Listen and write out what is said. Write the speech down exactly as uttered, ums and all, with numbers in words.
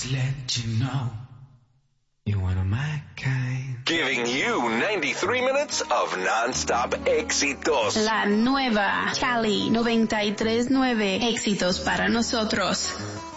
just let you know you're one of my kind. Giving you ninety-three minutes of non-stop éxitos. La nueva Cali noventa y tres nueve, éxitos para nosotros.